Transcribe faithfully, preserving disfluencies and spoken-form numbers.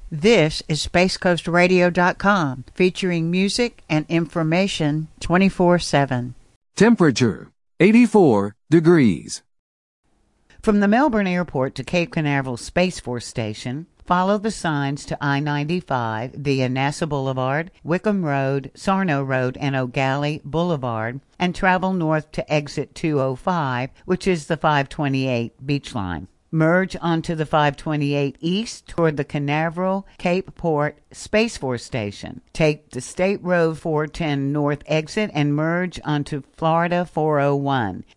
This is space coast radio dot com, featuring music and information twenty-four seven. Temperature, eighty-four degrees. From the Melbourne Airport to Cape Canaveral Space Force Station, follow the signs to I ninety-five via NASA Boulevard, Wickham Road, Sarno Road, and O'Galley Boulevard, and travel north to exit two oh five, which is the five twenty-eight beach line. Merge onto the five twenty-eight east toward the Canaveral Cape Port Space Force Station. Take the State Road four ten north exit and merge onto Florida four oh one.